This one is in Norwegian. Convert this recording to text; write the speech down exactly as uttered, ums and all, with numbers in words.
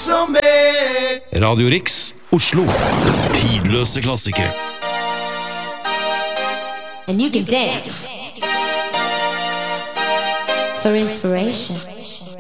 som meg. Radio Rix, Oslo. Tidløse klassikere. And you can dance for inspiration.